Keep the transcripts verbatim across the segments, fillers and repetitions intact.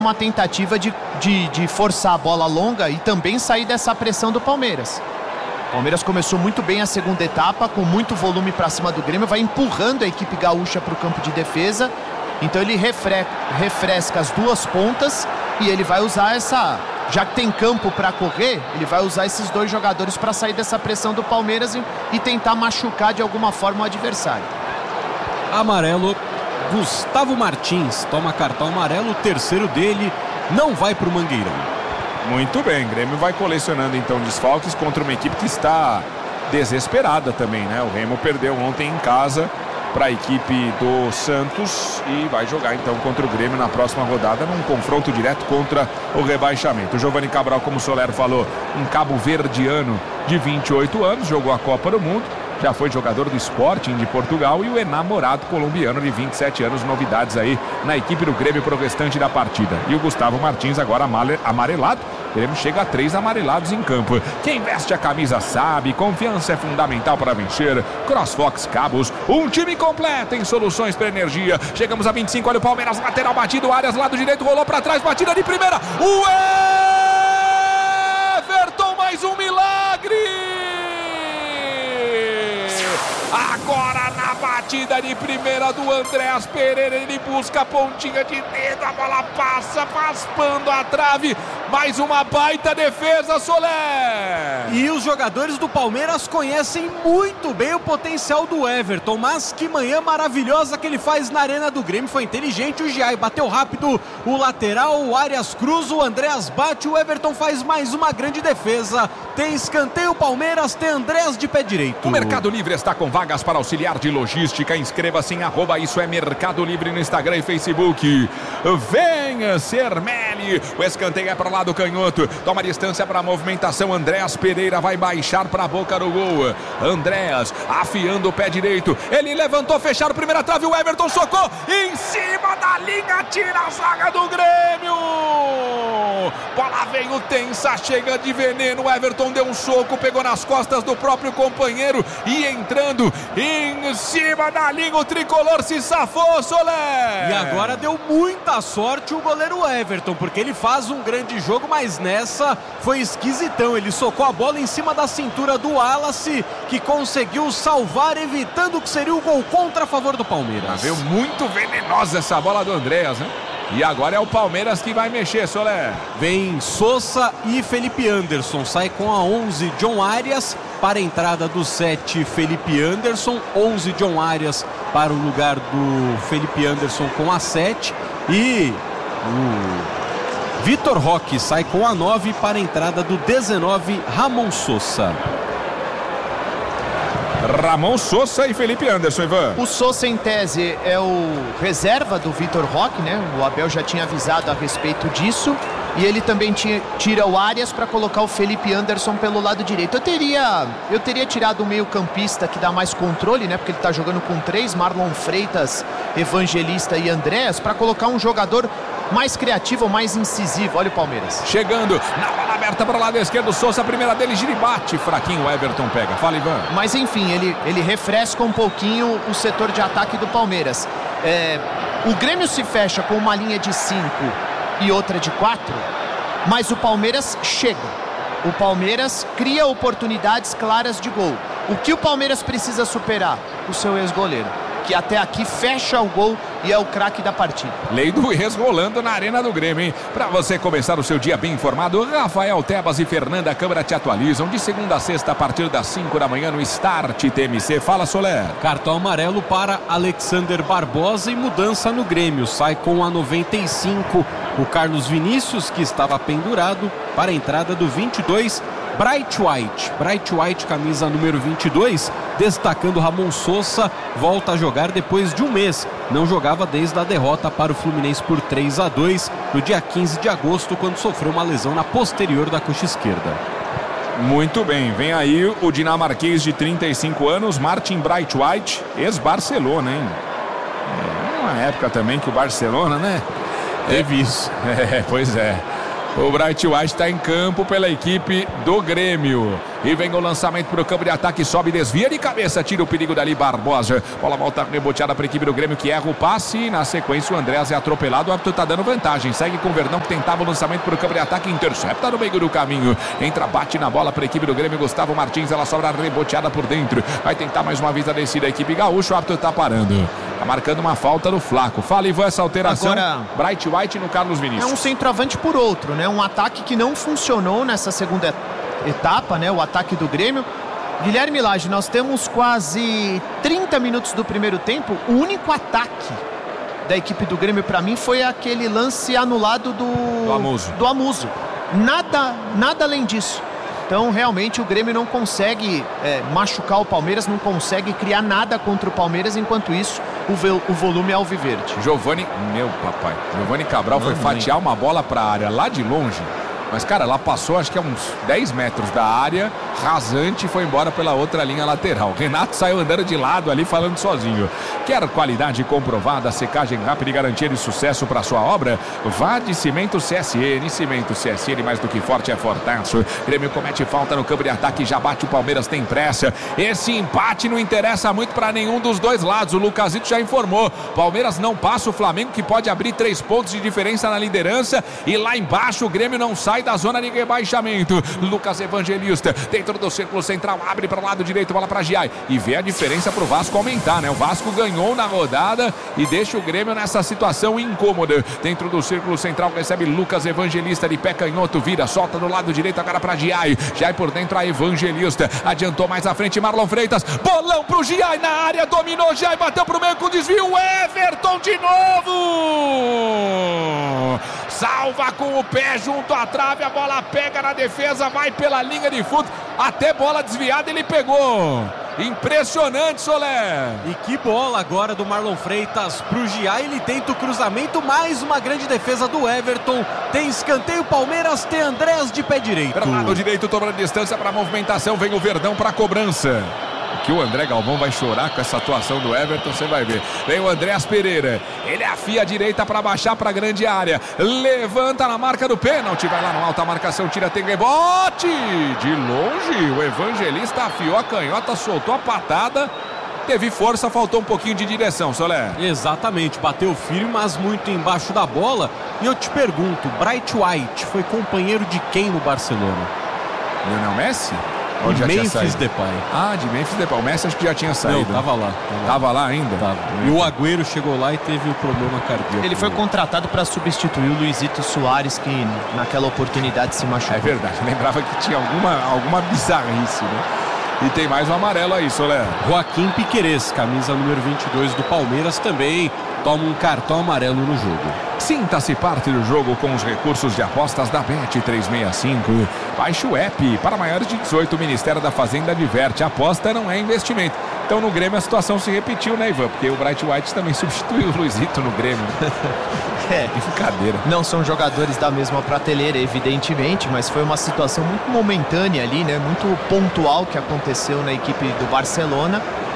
uma tentativa de, de, de forçar a bola longa e também sair dessa pressão do Palmeiras. O Palmeiras começou muito bem a segunda etapa, com muito volume para cima do Grêmio, vai empurrando a equipe gaúcha para o campo de defesa. Então ele refre, refresca as duas pontas e ele vai usar essa... Já que tem campo para correr, ele vai usar esses dois jogadores para sair dessa pressão do Palmeiras e, e tentar machucar de alguma forma o adversário. Amarelo, Gustavo Martins toma cartão amarelo, o terceiro dele, não vai para o Mangueirão. Muito bem, Grêmio vai colecionando então desfalques contra uma equipe que está desesperada também, né? O Remo perdeu ontem em casa para a equipe do Santos e vai jogar então contra o Grêmio na próxima rodada num confronto direto contra o rebaixamento. O Giovanni Cabral, como o Soler falou, um cabo-verdiano de vinte e oito anos, jogou a Copa do Mundo, já foi jogador do Sporting de Portugal, e o enamorado colombiano de vinte e sete anos, novidades aí na equipe do Grêmio para o restante da partida. E o Gustavo Martins agora amarelado. O Grêmio chega a três amarelados em campo. Quem veste a camisa sabe, confiança é fundamental para vencer. CrossFox Cabos, um time completo em soluções para energia. Chegamos a vinte e cinco, olha o Palmeiras, lateral batido, Arias, lado direito, rolou para trás, batida de primeira. O Everton, mais um milagre! Agora na batida de primeira do Andréas Pereira, ele busca a pontinha de dedo, a bola passa, raspando a trave, mais uma baita defesa, Soler! E os jogadores do Palmeiras conhecem muito bem o potencial do Everton, mas que manhã maravilhosa que ele faz na Arena do Grêmio, foi inteligente, o Giai bateu rápido, o lateral, o Arias cruza, o Andréas bate, o Everton faz mais uma grande defesa, tem escanteio Palmeiras, tem Andréas de pé direito. O Mercado Livre está com vagas para auxiliar de logística, inscreva-se em arroba isso é Mercado Livre no Instagram e Facebook. Venha ser Meli, o escanteio é para o lado canhoto, toma distância para a movimentação, Andréas Pereira vai baixar para a boca do gol, Andréas afiando o pé direito, ele levantou, fecharam, primeira trave, o Everton socou, em cima da linha, tira a zaga do Grêmio, bola veio tensa, chega de veneno, o Everton deu um soco, pegou nas costas do próprio companheiro e entrando em cima da linha, o tricolor se safou, Soler! E agora deu muita sorte o goleiro Everton, porque ele faz um grande jogo, mas nessa foi esquisitão, ele socou a bola em cima da cintura do Wallace, que conseguiu salvar, evitando que seria o gol contra a favor do Palmeiras. Veio muito venenosa essa bola do Andréas, né? E agora é o Palmeiras que vai mexer, Soler. Vem Sousa e Felipe Anderson. Sai com a onze John Arias para a entrada do sete Felipe Anderson. onze John Arias para o lugar do Felipe Anderson com a sete. E o Vitor Roque sai com a nove para a entrada do dezenove Ramon Sousa. Ramon Sousa e Felipe Anderson, Ivan. O Sousa, em tese, é o reserva do Vitor Roque, né? O Abel já tinha avisado a respeito disso. E ele também tinha, tira o Arias para colocar o Felipe Anderson pelo lado direito. Eu teria, eu teria tirado o meio campista que dá mais controle, né? Porque ele está jogando com três, Marlon Freitas, Evangelista e Andréas, para colocar um jogador mais criativo, mais incisivo. Olha o Palmeiras. Chegando, na bola aberta para o lado esquerdo, Sousa, a primeira dele, gira e bate. Fraquinho, o Everton pega. Fala, Ivan. Mas enfim, ele, ele refresca um pouquinho o setor de ataque do Palmeiras. É, o Grêmio se fecha com uma linha de cinco e outra de quatro, mas o Palmeiras chega. O Palmeiras cria oportunidades claras de gol. O que o Palmeiras precisa superar? O seu ex-goleiro, que até aqui fecha o gol e é o craque da partida. Lei do ex rolando na Arena do Grêmio, hein? Para você começar o seu dia bem informado, Rafael Tebas e Fernanda Câmara te atualizam de segunda a sexta a partir das cinco da manhã no Start T M C. Fala, Soler. Cartão amarelo para Alexander Barbosa e mudança no Grêmio. Sai com a noventa e cinco o Carlos Vinícius, que estava pendurado, para a entrada do vinte e dois Bright White. Bright White, camisa número vinte e dois, destacando Ramon Sousa, volta a jogar depois de um mês. Não jogava desde a derrota para o Fluminense por três a dois no dia quinze de agosto, quando sofreu uma lesão na posterior da coxa esquerda. Muito bem, vem aí o dinamarquês de trinta e cinco anos, Martin Bright White, ex-Barcelona, hein? É uma época também que o Barcelona, né? Teve isso. É, pois é. O Bright White está em campo pela equipe do Grêmio. E vem o lançamento para o campo de ataque, sobe, desvia de cabeça, tira o perigo dali, Barbosa. Bola volta reboteada para a equipe do Grêmio, que erra o passe. Na sequência, o Andréas é atropelado, o árbitro está dando vantagem. Segue com o Verdão, que tentava o lançamento para o campo de ataque, intercepta no meio do caminho. Entra, bate na bola para a equipe do Grêmio, Gustavo Martins, ela sobra reboteada por dentro. Vai tentar mais uma vez a descida da equipe gaúcha, o árbitro está parando. Está marcando uma falta no Flaco. Fala, Ivan, essa alteração. Agora, Bright White no Carlos Vinícius. É um centroavante por outro, né? Um ataque que não funcionou nessa segunda etapa. etapa, né, o ataque do Grêmio. Guilherme Lage, nós temos quase trinta minutos do primeiro tempo. O único ataque da equipe do Grêmio para mim foi aquele lance anulado do, do Amuso. do Amuso. Nada, nada além disso. Então realmente o Grêmio não consegue é, machucar o Palmeiras, não consegue criar nada contra o Palmeiras. Enquanto isso, o, vo- o volume é alviverde. Giovani, meu papai, Giovani Cabral não, foi fatiar uma bola para a área lá de longe. Mas, cara, ela passou acho que a uns dez metros da área, rasante, e foi embora pela outra linha lateral. Renato saiu andando de lado ali, falando sozinho. Quer qualidade comprovada, secagem rápida e garantia de sucesso para sua obra? Vá de Cimento C S N. Cimento C S N, mais do que forte, é fortaço. Grêmio comete falta no campo de ataque, já bate o Palmeiras, tem pressa. Esse empate não interessa muito para nenhum dos dois lados. O Lucasito já informou. Palmeiras não passa o Flamengo, que pode abrir três pontos de diferença na liderança. E lá embaixo o Grêmio não sai da zona de rebaixamento. Lucas Evangelista dentro do círculo central, abre para o lado direito, bola para Giai e vê a diferença para o Vasco aumentar, né? O Vasco ganhou na rodada e deixa o Grêmio nessa situação incômoda. Dentro do círculo central recebe Lucas Evangelista de pé canhoto, vira, solta do lado direito agora para Giai. Giai por dentro a Evangelista, adiantou mais à frente Marlon Freitas, bolão pro Giai na área, dominou Giai, bateu pro meio com desvio, Everton de novo! Salva com o pé junto à trave, a bola pega na defesa, vai pela linha de fundo, até bola desviada ele pegou. Impressionante, Soler. E que bola agora do Marlon Freitas pro Giai, ele tenta o cruzamento, mais uma grande defesa do Everton. Tem escanteio, Palmeiras, tem Andréas de pé direito. Pelo lado direito, toma distância para a movimentação, vem o Verdão para a cobrança. Que o André Galvão vai chorar com essa atuação do Everton, você vai ver. Vem o Andréas Pereira, ele afia a direita para baixar para a grande área, levanta na marca do pênalti, vai lá no alta marcação, tira, tem rebote de longe, o Evangelista afiou a canhota, soltou a patada, teve força, faltou um pouquinho de direção, Soler. Exatamente, bateu firme, mas muito embaixo da bola. E eu te pergunto, Bright White foi companheiro de quem no Barcelona? Lionel Messi? De já Memphis Depay. Ah, de Memphis Depay. O Messi acho que já tinha saído. Não, tava lá. Tava, tava lá ainda? Tava. E o Agüero chegou lá e teve o problema cardíaco. Ele foi contratado para substituir o Luizito Soares, que naquela oportunidade se machucou. É verdade, lembrava que tinha alguma, alguma bizarrice, né? E tem mais um amarelo aí, Soler. Joaquim Piquerez, camisa número vinte e dois do Palmeiras, também toma um cartão amarelo no jogo. Sinta-se parte do jogo com os recursos de apostas da Bet trezentos e sessenta e cinco. Baixe o app. Para maiores de dezoito, o Ministério da Fazenda adverte. Aposta não é investimento. Então no Grêmio a situação se repetiu, né, Ivan? Porque o Bright White também substituiu o Luizito no Grêmio. É, brincadeira. Não são jogadores da mesma prateleira, evidentemente, mas foi uma situação muito momentânea ali, né? Muito pontual que aconteceu na equipe do Barcelona.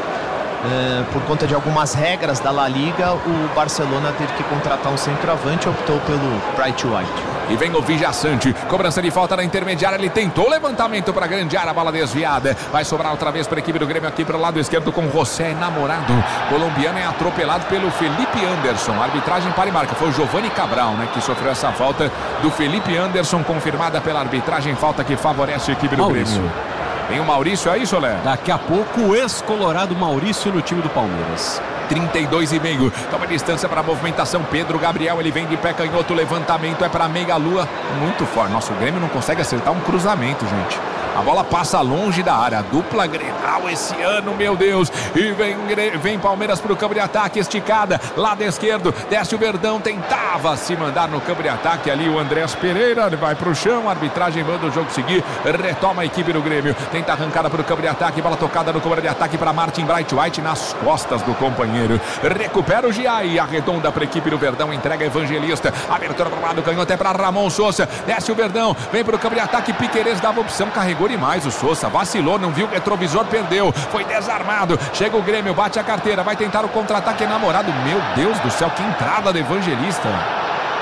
Uh, por conta de algumas regras da La Liga, o Barcelona teve que contratar um centroavante e optou pelo Bright White. E vem o Vijaçante, cobrança de falta na intermediária, ele tentou levantamento para a grande área, a bola desviada, vai sobrar outra vez para a equipe do Grêmio aqui para o lado esquerdo com José Namorado, colombiano é atropelado pelo Felipe Anderson, arbitragem para e marca, foi o Giovani Cabral, né, que sofreu essa falta do Felipe Anderson, confirmada pela arbitragem, falta que favorece a equipe do Maurício. Grêmio. Tem o Maurício aí, Soler? Daqui a pouco o ex-colorado Maurício no time do Palmeiras. trinta e dois e meio, toma distância para a movimentação, Pedro Gabriel, ele vem de pé canhoto, levantamento é para meia lua, muito forte, nosso Grêmio não consegue acertar um cruzamento, gente. A bola passa longe da área, dupla Grenal esse ano, meu Deus. E vem, vem Palmeiras para o campo de ataque, esticada, lado esquerdo, desce o Verdão, tentava se mandar no campo de ataque ali o Andréas Pereira, vai para o chão, a arbitragem manda o jogo seguir, retoma a equipe do Grêmio, tenta arrancada para o campo de ataque, bola tocada no campo de ataque para Martin Bright White nas costas do companheiro. Recupera o Giai, arredonda para a equipe do Verdão, entrega Evangelista, abertura para o lado, canhoto é para Ramon Sousa, desce o Verdão, vem para o campo de ataque, Piquerez dava opção, carregou demais o Sousa, vacilou, não viu o retrovisor, perdeu, foi desarmado, chega o Grêmio, bate a carteira, vai tentar o contra-ataque, Namorado, meu Deus do céu, que entrada do Evangelista.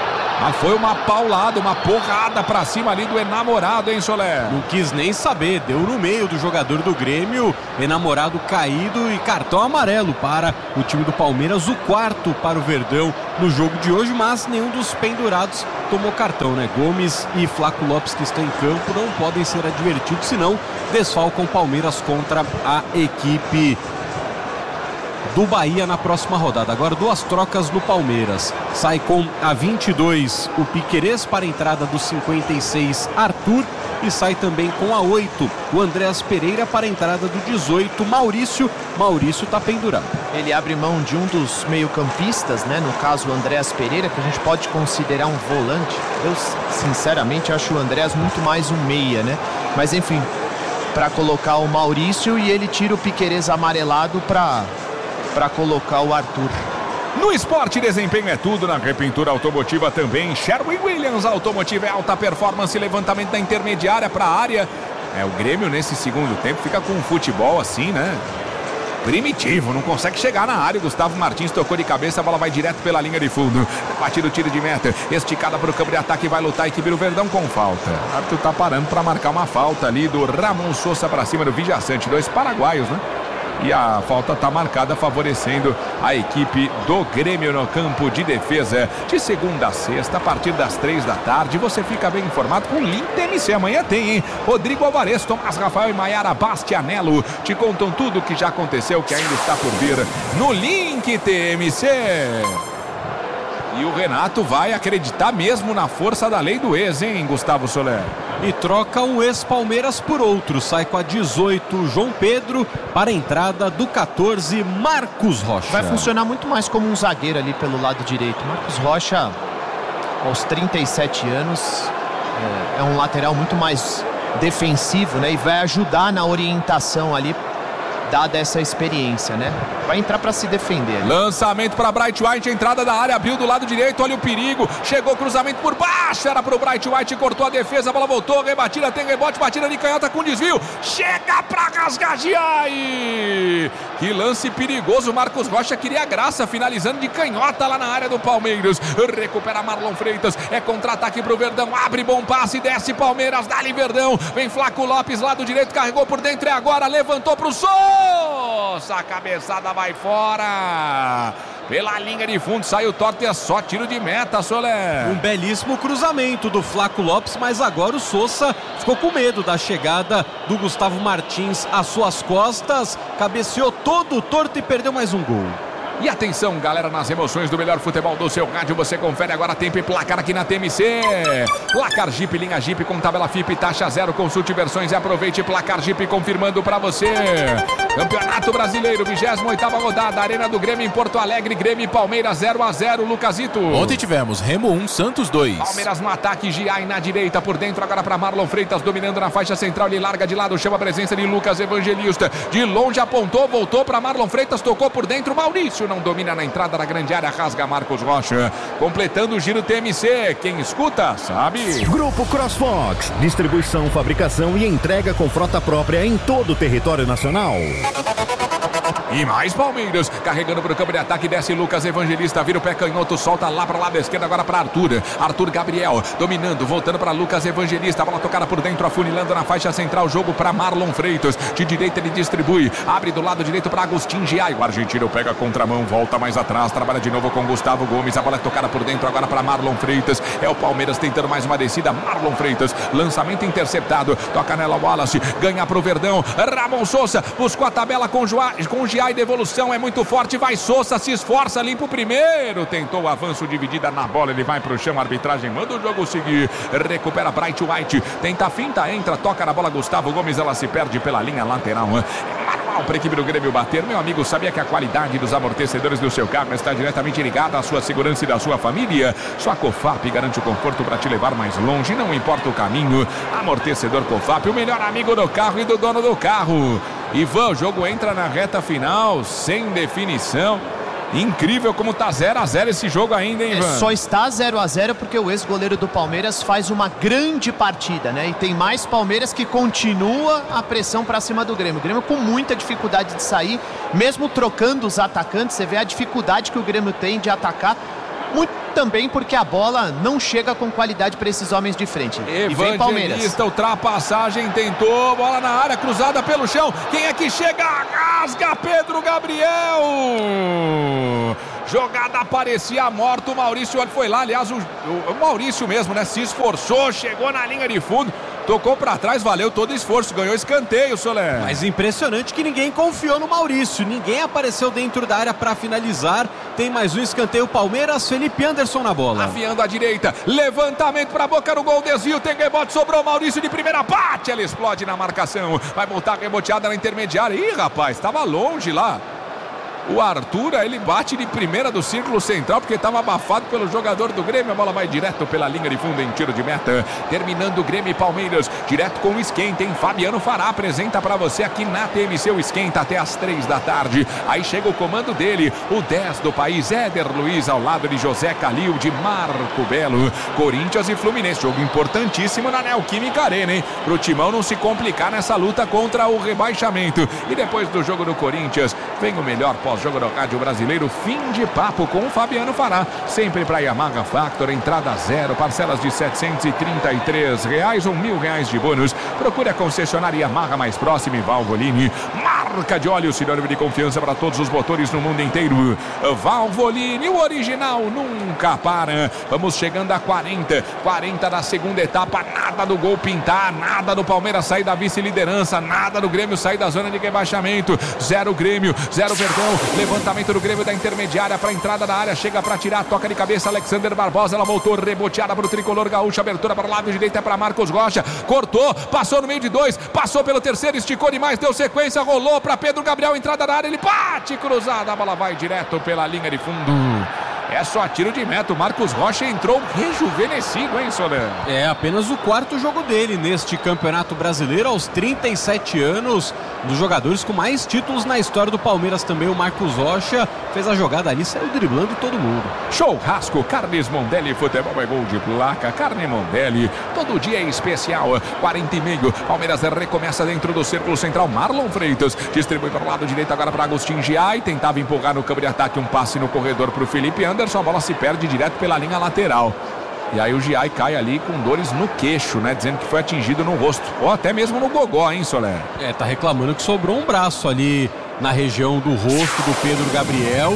Ah, foi uma paulada, uma porrada pra cima ali do enamorado, hein, Soler? Não quis nem saber, deu no meio do jogador do Grêmio, enamorado caído e cartão amarelo para o time do Palmeiras, o quarto para o Verdão no jogo de hoje, mas nenhum dos pendurados tomou cartão, né? Gomes e Flaco Lopes, que estão em campo, não podem ser advertidos, senão desfalcam o Palmeiras contra a equipe do Bahia na próxima rodada. Agora duas trocas no Palmeiras. Sai com a vinte e dois o Piquerez para a entrada do cinquenta e seis Arthur, e sai também com a oito o Andréas Pereira para a entrada do dezoito Maurício. Maurício está pendurado. Ele abre mão de um dos meio-campistas, né? No caso o Andréas Pereira, que a gente pode considerar um volante. Eu sinceramente acho o Andréas muito mais um meia, né? Mas enfim, para colocar o Maurício, e ele tira o Piquerez amarelado para para colocar o Arthur. No esporte, desempenho é tudo. Na repintura automotiva também. Sherwin-Williams Automotiva é alta performance, levantamento da intermediária para a área. É, o Grêmio nesse segundo tempo fica com um futebol assim, né? Primitivo, não consegue chegar na área. Gustavo Martins tocou de cabeça, a bola vai direto pela linha de fundo. Batido o tiro de meta, esticada para o campo de ataque, vai lutar a equipe do Verdão com falta. O árbitro tá parando para marcar uma falta ali do Ramon Sousa para cima do Villaçante, dois paraguaios, né? E a falta está marcada, favorecendo a equipe do Grêmio no campo de defesa. De segunda a sexta, a partir das três da tarde, você fica bem informado com o Link T M C. Amanhã tem, hein? Rodrigo Alvarez, Tomás Rafael e Maiara Bastianello te contam tudo o que já aconteceu, que ainda está por vir no Link T M C. E o Renato vai acreditar mesmo na força da lei do ex, hein, Gustavo Soler? E troca o ex-Palmeiras por outro. Sai com a dezoito João Pedro para a entrada do quatorze Marcos Rocha. Vai funcionar muito mais como um zagueiro ali pelo lado direito. Marcos Rocha, aos trinta e sete anos, é, é um lateral muito mais defensivo, né? E vai ajudar na orientação ali, dada essa experiência, né? Vai entrar para se defender ali. Lançamento para Bright White, entrada da área, abriu do lado direito, olha o perigo, chegou cruzamento por baixo, era para o Bright White, cortou a defesa, a bola voltou, rebatida, tem rebote, batida de canhota com desvio, chega para rasgar Giai. Que lance perigoso, Marcos Rocha queria graça, finalizando de canhota lá na área do Palmeiras. Recupera Marlon Freitas, é contra-ataque para o Verdão, abre bom passe, desce Palmeiras, dá-lhe Verdão, vem Flaco Lopes, lado direito, carregou por dentro, é agora, levantou para o Sousa, a cabeçada vai fora, pela linha de fundo, saiu torto e é só tiro de meta, Soler. Um belíssimo cruzamento do Flaco Lopes, mas agora o Sousa ficou com medo da chegada do Gustavo Martins às suas costas, cabeceou todo torto e perdeu mais um gol. E atenção, galera, nas emoções do melhor futebol do seu rádio, você confere agora tempo e placar aqui na T M C. Placar Jeep, linha Jeep com tabela F I P, taxa zero, consulte versões e aproveite. Placar Jeep confirmando pra você. Campeonato Brasileiro, vigésima oitava rodada, Arena do Grêmio em Porto Alegre, Grêmio e Palmeiras zero a zero, Lucasito. Ontem tivemos Remo um, Santos dois. Palmeiras no ataque, Giai na direita, por dentro agora pra Marlon Freitas, dominando na faixa central, ele larga de lado, chama a presença de Lucas Evangelista, de longe apontou, voltou pra Marlon Freitas, tocou por dentro, Maurício não domina na entrada da grande área, rasga Marcos Rocha, completando o giro T M C, quem escuta sabe. Grupo CrossFox, distribuição, fabricação e entrega com frota própria em todo o território nacional. E mais Palmeiras, carregando para o campo de ataque, desce Lucas Evangelista, vira o pé canhoto, solta lá para o lado esquerdo, agora para Arthur, Arthur Gabriel, dominando, voltando para Lucas Evangelista, a bola tocada por dentro, afunilando na faixa central, jogo para Marlon Freitas, de direita ele distribui, abre do lado direito para Agustin Giai, o argentino pega a contramão, volta mais atrás, trabalha de novo com Gustavo Gomes, a bola é tocada por dentro agora para Marlon Freitas, é o Palmeiras tentando mais uma descida, Marlon Freitas, lançamento interceptado, toca nela Wallace, ganha para o Verdão, Ramon Sousa, buscou a tabela com o Giai, devolução é muito forte, vai Sousa, se esforça, limpa o primeiro, tentou o avanço, dividida na bola, ele vai pro chão, a arbitragem manda o jogo seguir, recupera Bright White, tenta a finta, entra, toca na bola Gustavo Gomes, ela se perde pela linha lateral, manual para a equipe do Grêmio bater. Meu amigo, sabia que a qualidade dos amortecedores do seu carro está diretamente ligada à sua segurança e da sua família? Sua Cofap garante o conforto para te levar mais longe, não importa o caminho. Amortecedor Cofap, o melhor amigo do carro e do dono do carro. Ivan, o jogo entra na reta final, sem definição. Incrível como tá zero a zero esse jogo ainda, hein, Ivan? É, só está zero a zero porque o ex-goleiro do Palmeiras faz uma grande partida, né? E tem mais Palmeiras que continua a pressão para cima do Grêmio. O Grêmio com muita dificuldade de sair, mesmo trocando os atacantes, você vê a dificuldade que o Grêmio tem de atacar. Muito também porque a bola não chega com qualidade para esses homens de frente. E vem Palmeiras. Ultrapassagem, tentou, bola na área, cruzada pelo chão. Quem é que chega? Rasga Pedro Gabriel. Jogada parecia morta, o Maurício foi lá, aliás, o, o Maurício mesmo, né? Se esforçou, chegou na linha de fundo, tocou pra trás, valeu todo o esforço, ganhou escanteio, Solé. Mas impressionante que ninguém confiou no Maurício, ninguém apareceu dentro da área pra finalizar. Tem mais um escanteio, Palmeiras, Felipe Anderson na bola. Afiando a direita, levantamento pra boca no gol, desvio, tem rebote, sobrou Maurício de primeira, bate, ela explode na marcação, vai voltar reboteada na intermediária. Ih, rapaz, tava longe lá. O Arthur, ele bate de primeira do círculo central porque estava abafado pelo jogador do Grêmio. A bola vai direto pela linha de fundo em tiro de meta. Terminando o Grêmio e Palmeiras, direto com o esquenta, hein? Fabiano Fará apresenta para você aqui na T M C o esquenta até as três da tarde. Aí chega o comando dele, o dez do país, Éder Luiz, ao lado de José Calil, de Marco Belo. Corinthians e Fluminense, jogo importantíssimo na Neoquímica Arena, hein? Pro Timão não se complicar nessa luta contra o rebaixamento. E depois do jogo do Corinthians, vem o melhor pós jogo do rádio brasileiro, fim de papo com o Fabiano Fará, sempre para Yamaha Factor, entrada zero, parcelas de setecentos e trinta e três reais ou mil reais de bônus. Procure a concessionária Yamaha mais próxima e Valvoline, marca de óleo, sinônimo de confiança para todos os motores no mundo inteiro. Valvoline, o original nunca para. Vamos chegando a quarenta, quarenta da segunda etapa, nada do gol pintar, nada do Palmeiras sair da vice-liderança, nada do Grêmio sair da zona de rebaixamento, zero Grêmio, zero Verdão. Levantamento do Grêmio da intermediária para a entrada da área, chega para tirar, toca de cabeça Alexander Barbosa, ela voltou reboteada para o tricolor gaúcho, abertura para o lado direito, é para Marcos Rocha, cortou, passou no meio de dois, passou pelo terceiro, esticou demais, deu sequência, rolou para Pedro Gabriel, entrada da área, ele bate, cruzada, a bola vai direto pela linha de fundo. É só tiro de meta, o Marcos Rocha entrou rejuvenescido, hein, Soler? É apenas o quarto jogo dele neste Campeonato Brasileiro, aos trinta e sete anos, dos jogadores com mais títulos na história do Palmeiras também, o Marcos Rocha fez a jogada ali, saiu driblando todo mundo. Churrasco, Carnes Mondelli, futebol é gol de placa, Carne Mondelli, todo dia é especial, quarenta e meio, Palmeiras recomeça dentro do círculo central, Marlon Freitas, distribui para o lado direito agora para Agostinho Giai, tentava empurrar no campo de ataque, um passe no corredor para o Felipe Anderson, a bola se perde direto pela linha lateral. E aí o Giai cai ali com dores no queixo, né? Dizendo que foi atingido no rosto. Ou até mesmo no gogó, hein, Soler? É, tá reclamando que sobrou um braço ali na região do rosto do Pedro Gabriel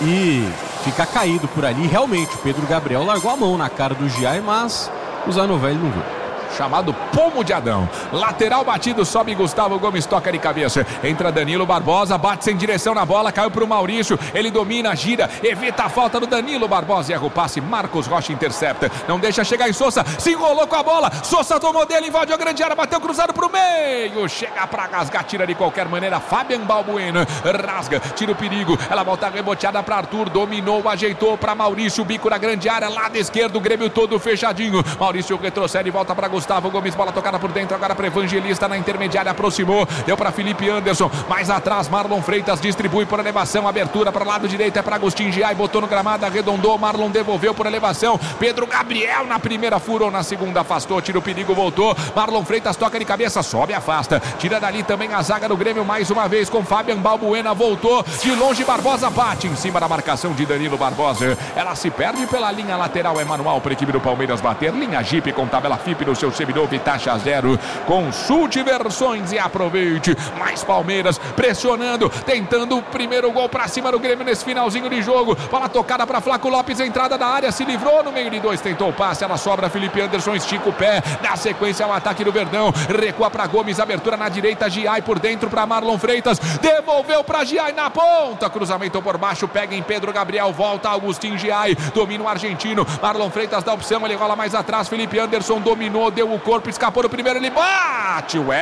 e fica caído por ali. Realmente, o Pedro Gabriel largou a mão na cara do Giai, mas o Zanovelli não viu. Chamado Pomo de Adão. Lateral batido, sobe Gustavo Gomes, toca de cabeça. Entra Danilo Barbosa, bate sem direção na bola, caiu pro Maurício. Ele domina, gira, evita a falta do Danilo Barbosa. Erra o passe, Marcos Rocha intercepta. Não deixa chegar em Sousa, se enrolou com a bola. Sousa tomou dele, invadiu a grande área, bateu cruzado pro meio. Chega pra rasgar, tira de qualquer maneira. Fabian Balbuena rasga, tira o perigo. Ela volta reboteada pra Arthur, dominou, ajeitou pra Maurício. Bico na grande área, lado esquerdo, o Grêmio todo fechadinho. Maurício retrocede e volta pra Gustavo Gomes, bola tocada por dentro, agora para Evangelista na intermediária, aproximou, deu para Felipe Anderson, mais atrás Marlon Freitas distribui por elevação, abertura para o lado direito, é para Agostinho Giai, botou no gramado, arredondou, Marlon devolveu por elevação, Pedro Gabriel na primeira furou, na segunda afastou, tira o perigo, voltou, Marlon Freitas toca de cabeça, sobe, afasta, tira dali também a zaga do Grêmio mais uma vez com Fabian Balbuena, voltou, de longe Barbosa bate em cima da marcação de Danilo Barbosa, ela se perde pela linha lateral, é manual para a equipe do Palmeiras bater, linha Jeep com tabela F I P no seu servidor, taxa zero, consulte versões e aproveite, mais Palmeiras pressionando, tentando o primeiro gol para cima do Grêmio nesse finalzinho de jogo, bola tocada para Flaco Lopes, entrada da área, se livrou no meio de dois, tentou o passe, ela sobra, Felipe Anderson estica o pé, dá sequência ao ataque do Verdão, recua para Gomes, abertura na direita, Giai por dentro para Marlon Freitas, devolveu para Giai na ponta, cruzamento por baixo, pega em Pedro Gabriel, volta Agostinho Giai, domina o argentino, Marlon Freitas dá opção, ele rola mais atrás, Felipe Anderson dominou, deu o corpo, escapou no primeiro, ele bate o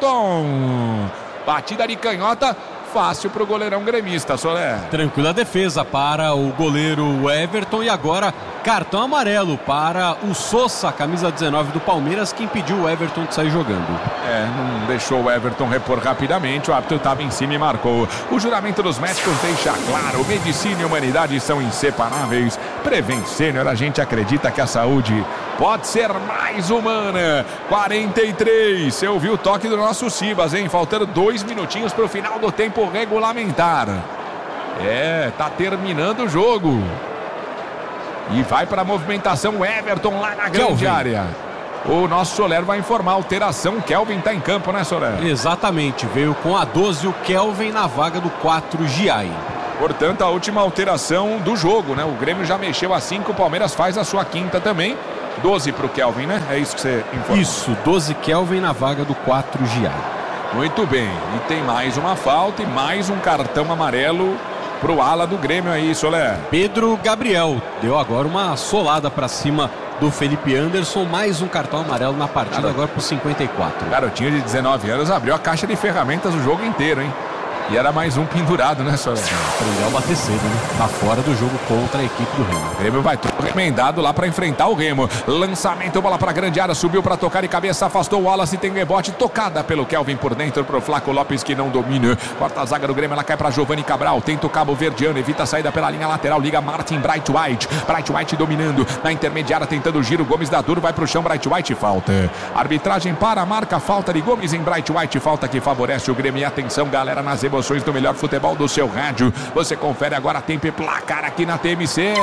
Everton, batida de canhota fácil para o goleirão gremista, Soler. Tranquila defesa para o goleiro Everton e agora cartão amarelo para o Sousa, camisa dezenove do Palmeiras, que impediu o Everton de sair jogando. É, não deixou o Everton repor rapidamente, o árbitro estava em cima e marcou. O juramento dos médicos deixa claro, medicina e humanidade são inseparáveis. Prevent Sênior, a gente acredita que a saúde pode ser mais humana. quarenta e três, você ouviu o toque do nosso Cibas, hein? Faltando dois minutinhos para o final do tempo regulamentar. É, tá terminando o jogo. E vai para a movimentação o Everton lá na grande Kelvin. área. O nosso Soler vai informar a alteração. Kelvin está em campo, né, Soler? Exatamente, veio com a doze o Kelvin na vaga do quatro Giai. Portanto, a última alteração do jogo, né? O Grêmio já mexeu a cinco, o Palmeiras faz a sua quinta também. doze para o Kelvin, né? É isso que você informou. Isso, doze Kelvin na vaga do quatro Giai. Muito bem. E tem mais uma falta e mais um cartão amarelo pro ala do Grêmio aí, Soler. Pedro Gabriel deu agora uma solada para cima do Felipe Anderson, mais um cartão amarelo na partida. Cara, agora por cinquenta e quatro. Garotinho de dezenove anos abriu a caixa de ferramentas o jogo inteiro, hein? E era mais um pendurado, né, Soler? Aprendeu a bater cedo, né? Tá fora do jogo contra a equipe do Remo. O Grêmio vai todo remendado lá para enfrentar o Remo. Lançamento, bola para grande área, subiu para tocar de cabeça, afastou o Wallace, tem rebote, tocada pelo Kelvin por dentro pro Flaco Lopes que não domina. Corta a zaga do Grêmio, ela cai para Giovani Cabral, tenta o Cabo Verdiano, evita a saída pela linha lateral, liga Martin Bright White. Bright White dominando na intermediária, tentando o giro, Gomes dá duro, vai pro chão, Bright White, falta. Arbitragem para a marca, falta de Gomes em Bright White, falta que favorece o Grêmio. E atenção, galera, nas emoções do melhor futebol do seu rádio. Você confere agora tempo e placar aqui na T M C.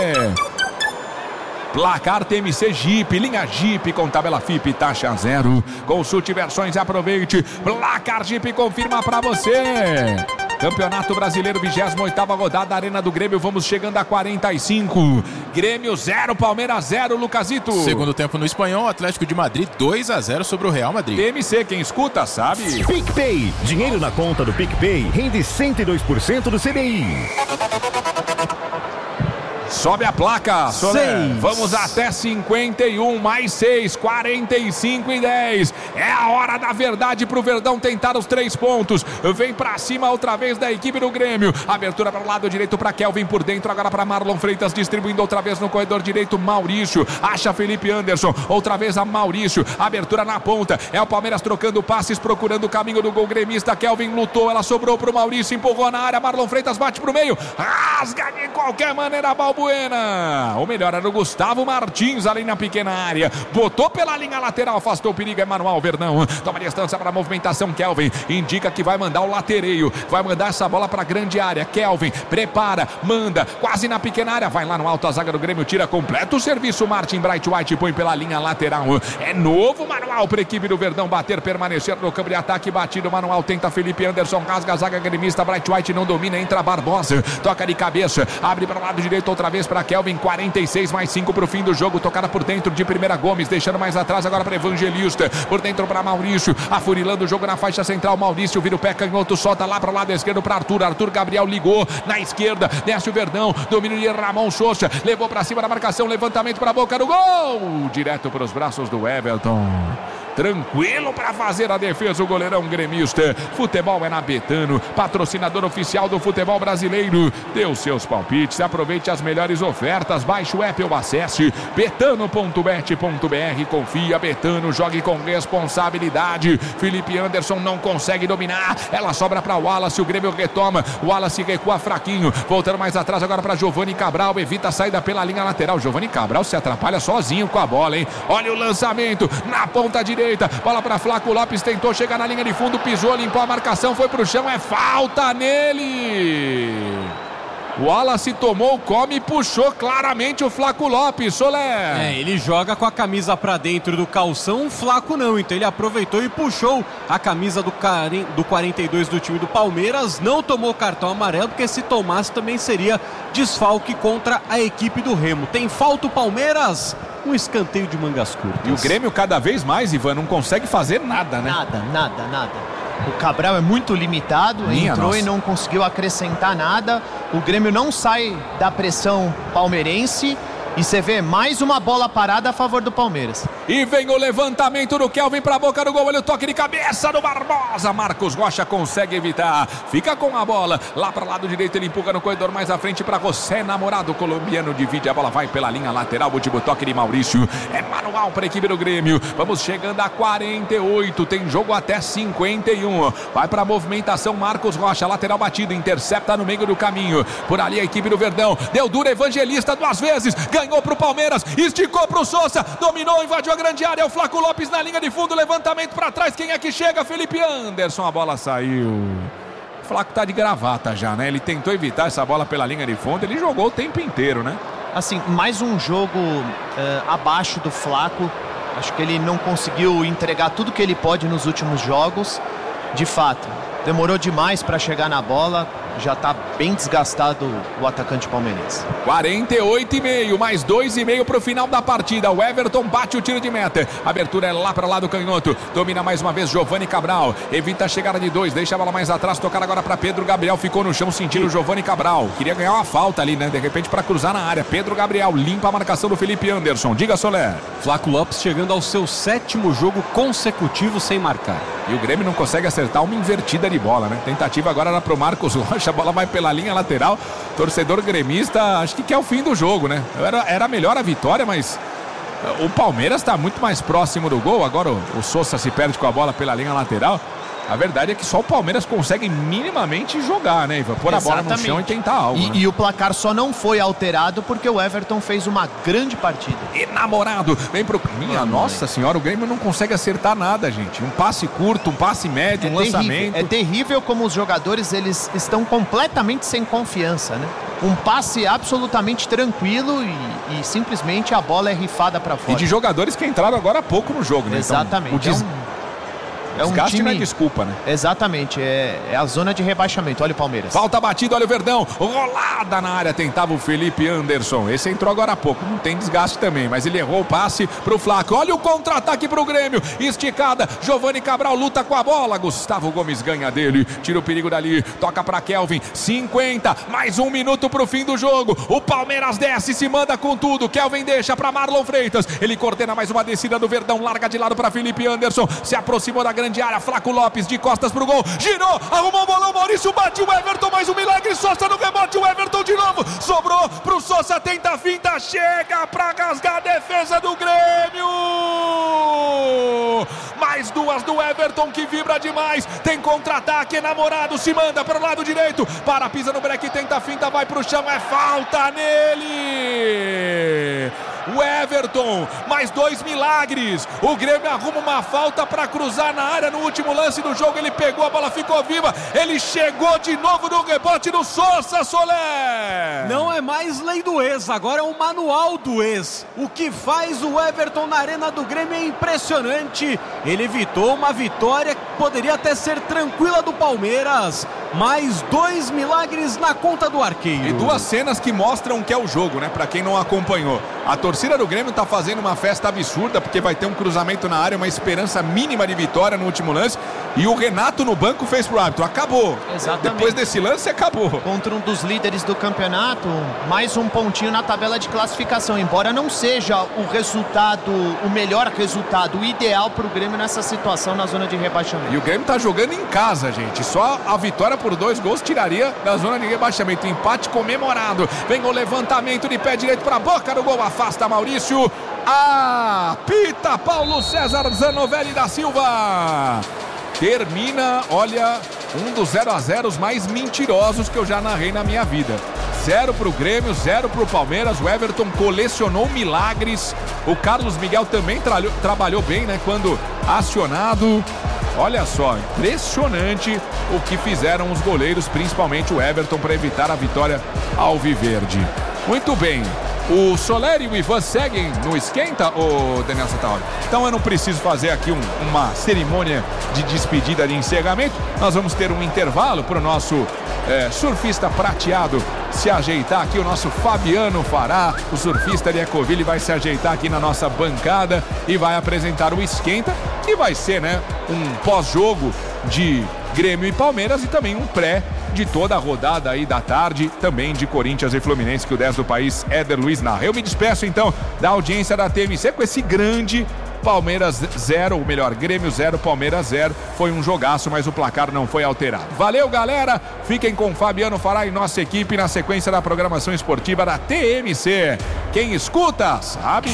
Placar T M C Jeep, linha Jeep com tabela F I P, taxa zero. Consulte versões e aproveite. Placar Jeep confirma pra você. Campeonato Brasileiro, vigésima oitava rodada, Arena do Grêmio, vamos chegando a quarenta e cinco. Grêmio zero, Palmeiras zero, Lucasito. Segundo tempo no Espanhol, Atlético de Madrid dois a zero sobre o Real Madrid. T M C, quem escuta sabe. PicPay, dinheiro na conta do PicPay rende cento e dois por cento do C D I. Sobe a placa, Soler. Seis. Vamos até cinquenta e um, mais seis, quarenta e cinco e dez. É a hora da verdade pro Verdão tentar os três pontos. Vem pra cima outra vez da equipe do Grêmio. Abertura para o lado direito para Kelvin por dentro, agora para Marlon Freitas, distribuindo outra vez no corredor direito, Maurício. Acha Felipe Anderson, outra vez a Maurício. Abertura na ponta, é o Palmeiras trocando passes, procurando o caminho do gol gremista. Kelvin lutou, ela sobrou pro Maurício, empurrou na área, Marlon Freitas bate pro meio. Rasga de qualquer maneira, Balbuena. Ou melhor, era o Gustavo Martins ali na pequena área. Botou pela linha lateral, afastou o perigo, Emanuel Verdão. Toma distância para a movimentação, Kelvin. Indica que vai mandar o latereio. Vai mandar essa bola para a grande área. Kelvin prepara, manda, quase na pequena área. Vai lá no alto, a zaga do Grêmio tira completo o serviço. Martin Bright White põe pela linha lateral. É novo manual para a equipe do Verdão bater, permanecer no campo de ataque. Batido, manual tenta Felipe Anderson, rasga a zaga gremista. Bright White não domina, entra Barbosa. Toca de cabeça, abre para o lado direito outra vez para Kelvin, quarenta e seis mais cinco para o fim do jogo, tocada por dentro de primeira Gomes, deixando mais atrás agora para Evangelista, por dentro para Maurício, afurilando o jogo na faixa central, Maurício vira o pé canhoto, solta lá para o lado esquerdo para Arthur, Arthur Gabriel ligou na esquerda, desce o Verdão, domínio de Ramon Souza, levou para cima da marcação, levantamento para a boca do gol, direto para os braços do Everton. Tranquilo para fazer a defesa o goleirão gremista. Futebol é na Betano, patrocinador oficial do futebol brasileiro. Dê os seus palpites, aproveite as melhores ofertas, baixe o app ou acesse betano ponto bet ponto br. Confia, Betano, jogue com responsabilidade. Felipe Anderson não consegue dominar, ela sobra para Wallace, o Grêmio retoma, Wallace recua fraquinho, voltando mais atrás agora para Giovani Cabral, evita a saída pela linha lateral. Giovani Cabral se atrapalha sozinho com a bola, hein? Olha o lançamento na ponta direita. Bola para Flaco Lopes, tentou chegar na linha de fundo, pisou, limpou a marcação, foi pro chão, é falta nele. O Wallace tomou, come e puxou claramente o Flaco Lopes, Soler. É, ele joga com a camisa pra dentro do calção, o Flaco não, então ele aproveitou e puxou a camisa do, do quarenta e dois do time do Palmeiras, não tomou cartão amarelo, porque se tomasse também seria desfalque contra a equipe do Remo. Tem falta o Palmeiras, um escanteio de mangas curtas. E o Grêmio cada vez mais, Ivan, não consegue fazer nada, né? Nada, nada, nada. O Cabral é muito limitado, Minha entrou nossa. e não conseguiu acrescentar nada. O Grêmio não sai da pressão palmeirense. E você vê mais uma bola parada a favor do Palmeiras. E vem o levantamento do Kelvin para a boca do gol. Olha o toque de cabeça do Barbosa. Marcos Rocha consegue evitar. Fica com a bola. Lá para o lado direito ele empurra no corredor mais à frente para José Namorado. O colombiano divide. A bola vai pela linha lateral. Último toque de Maurício. É manual para a equipe do Grêmio. Vamos chegando a quarenta e oito. Tem jogo até cinquenta e um. Vai para a movimentação Marcos Rocha. Lateral batido. Intercepta no meio do caminho. Por ali a equipe do Verdão. Deu duro Evangelista duas vezes. Ganhou para o Palmeiras, esticou para o Souza, dominou, invadiu a grande área, o Flaco Lopes na linha de fundo, levantamento para trás, quem é que chega? Felipe Anderson, a bola saiu. O Flaco tá de gravata já, né? Ele tentou evitar essa bola pela linha de fundo, ele jogou o tempo inteiro, né? Assim, mais um jogo uh, abaixo do Flaco. Acho que ele não conseguiu entregar tudo que ele pode nos últimos jogos. De fato, demorou demais para chegar na bola. Já está bem desgastado o atacante palmeirense. quarenta e oito e meio, mais dois e meio para o final da partida. O Everton bate o tiro de meta. Abertura é lá para lá do canhoto. Domina mais uma vez Giovani Cabral. Evita a chegada de dois. Deixa a bola mais atrás. Tocar agora para Pedro Gabriel. Ficou no chão sentindo o Giovani Cabral. Queria ganhar uma falta ali, né? De repente para cruzar na área. Pedro Gabriel limpa a marcação do Felipe Anderson. Diga, Soler. Flaco Lopes chegando ao seu sétimo jogo consecutivo sem marcar. E o Grêmio não consegue acertar uma invertida de bola, né? Tentativa agora era pro Marcos Rocha. A bola vai pela linha lateral. Torcedor gremista, acho que quer o fim do jogo, né? Era, era melhor a vitória, mas o Palmeiras está muito mais próximo do gol. Agora o, o Sousa se perde com a bola pela linha lateral. A verdade é que só o Palmeiras consegue minimamente jogar, né, Ivan? Pôr a bola no chão e tentar algo. E, né? e o placar só não foi alterado porque o Everton fez uma grande partida. Enamorado, vem pro... Minha nossa senhora, o Grêmio não consegue acertar nada, gente. Um passe curto, um passe médio, é um terrível, lançamento. É terrível como os jogadores, eles estão completamente sem confiança, né? Um passe absolutamente tranquilo e, e simplesmente a bola é rifada para fora. E de jogadores que entraram agora há pouco no jogo, né? Exatamente. Então, o des... é um... É um Desgaste time... não é desculpa, né? Exatamente, é, é a zona de rebaixamento. Olha o Palmeiras. Falta batida, olha o Verdão. Rolada na área, tentava o Felipe Anderson. Esse entrou agora há pouco, não tem desgaste também, mas ele errou o passe pro Flaco. Olha o contra-ataque pro Grêmio. Esticada, Giovani Cabral luta com a bola. Gustavo Gomes ganha dele, tira o perigo dali. Toca pra Kelvin, cinquenta, mais um minuto pro fim do jogo. O Palmeiras desce, se manda com tudo. Kelvin deixa pra Marlon Freitas. Ele coordena mais uma descida do Verdão, larga de lado pra Felipe Anderson. Se aproximou da grande área, Flaco Lopes de costas pro gol, girou, arrumou o bolão, Maurício bate o Everton, mais um milagre, Sousa no rebote, o Everton de novo, sobrou pro Sousa, tenta a finta, chega pra rasgar a defesa do Grêmio, mais duas do Everton que vibra demais, tem contra-ataque, enamorado, se manda pro lado direito, para, pisa no break, tenta a finta, vai pro chão, é falta nele, o Everton, mais dois milagres, o Grêmio arruma uma falta para cruzar na área no último lance do jogo, ele pegou, a bola ficou viva, ele chegou de novo no rebote do Sousa, Soler! Não é mais lei do ex, agora é um manual do ex. O que faz o Everton na arena do Grêmio é impressionante, ele evitou uma vitória que poderia até ser tranquila do Palmeiras, mais dois milagres na conta do arqueiro. E duas cenas que mostram que é o jogo, né, pra quem não acompanhou. A torcida do Grêmio tá fazendo uma festa absurda, porque vai ter um cruzamento na área, uma esperança mínima de vitória no último lance, e o Renato no banco fez pro árbitro, acabou. Exatamente. Depois desse lance, acabou. Contra um dos líderes do campeonato, mais um pontinho na tabela de classificação, embora não seja o resultado, o melhor resultado, o ideal pro Grêmio nessa situação na zona de rebaixamento. E o Grêmio tá jogando em casa, gente, só a vitória por dois gols tiraria da zona de rebaixamento, empate comemorado, vem o levantamento de pé direito pra boca do gol, afasta Maurício, apita Paulo César Zanovelli da Silva. Termina, olha, um dos zero a zeros mais mentirosos que eu já narrei na minha vida. Zero pro Grêmio, zero pro Palmeiras. O Everton colecionou milagres. O Carlos Miguel também tra- trabalhou bem, né? Quando acionado. Olha só, impressionante o que fizeram os goleiros, principalmente o Everton, para evitar a vitória alviverde. Muito bem. O Soler e o Ivan seguem no esquenta, o Daniel Santaoli. Então eu não preciso fazer aqui um, uma cerimônia de despedida, de encerramento. Nós vamos ter um intervalo para o nosso é, surfista prateado se ajeitar aqui. O nosso Fabiano Fará, o surfista de Ecoville, vai se ajeitar aqui na nossa bancada e vai apresentar o esquenta, que vai ser, né, um pós-jogo de Grêmio e Palmeiras e também um pré de toda a rodada aí da tarde, também de Corinthians e Fluminense, que o dez do país, Éder Luiz narra. Eu me despeço então da audiência da T M C com esse grande Palmeiras zero, ou melhor, Grêmio zero, Palmeiras zero. Foi um jogaço, mas o placar não foi alterado. Valeu, galera! Fiquem com Fabiano Fará e nossa equipe na sequência da programação esportiva da T M C. Quem escuta, sabe...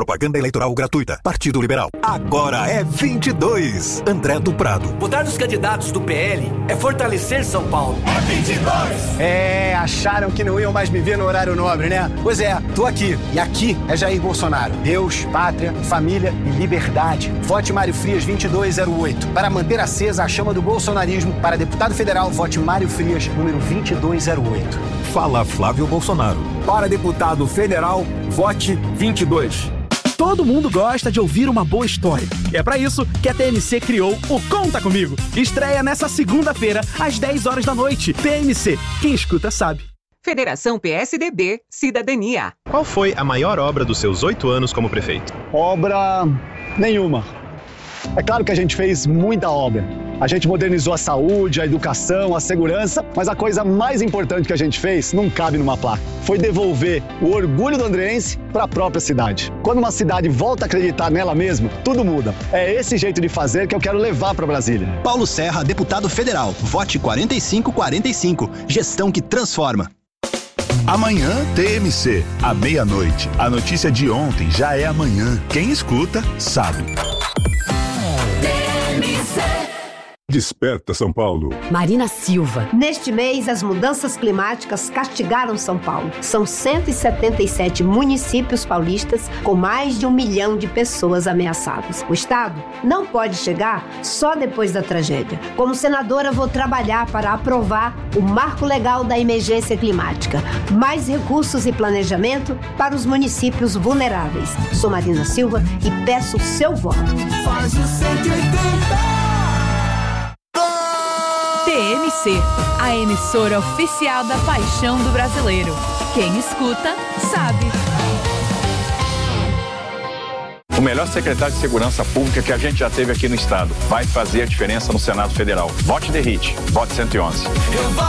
Propaganda eleitoral gratuita. Partido Liberal. Agora é vinte e dois. André do Prado. Votar nos candidatos do P L é fortalecer São Paulo. É vinte e dois. É, acharam que não iam mais me ver no horário nobre, né? Pois é, tô aqui. E aqui é Jair Bolsonaro. Deus, pátria, família e liberdade. Vote Mário Frias vinte e dois zero oito. Para manter acesa a chama do bolsonarismo, para deputado federal, vote Mário Frias, número vinte e dois zero oito. Fala Flávio Bolsonaro. Para deputado federal, vote vinte e dois. Todo mundo gosta de ouvir uma boa história. E é pra isso que a T M C criou o Conta Comigo. Estreia nessa segunda-feira, às dez horas da noite. T M C, quem escuta sabe. Federação P S D B, Cidadania. Qual foi a maior obra dos seus oito anos como prefeito? Obra nenhuma. É claro que a gente fez muita obra. A gente modernizou a saúde, a educação, a segurança, mas a coisa mais importante que a gente fez não cabe numa placa. Foi devolver o orgulho do andreense para a própria cidade. Quando uma cidade volta a acreditar nela mesma, tudo muda. É esse jeito de fazer que eu quero levar para Brasília. Paulo Serra, deputado federal. Vote quarenta e cinco quarenta e cinco. Gestão que transforma. Amanhã, T M C, à meia-noite. A notícia de ontem já é amanhã. Quem escuta, sabe. Desperta São Paulo. Marina Silva. Neste mês, as mudanças climáticas castigaram São Paulo. São cento e setenta e sete municípios paulistas com mais de um milhão de pessoas ameaçadas. O Estado não pode chegar só depois da tragédia. Como senadora, vou trabalhar para aprovar o Marco Legal da Emergência Climática. Mais recursos e planejamento para os municípios vulneráveis. Sou Marina Silva e peço o seu voto. Faz o cento e oitenta. T M C, a emissora oficial da paixão do brasileiro. Quem escuta, sabe. O melhor secretário de Segurança Pública que a gente já teve aqui no estado vai fazer a diferença no Senado Federal. Vote D E R I T, vote cento e onze.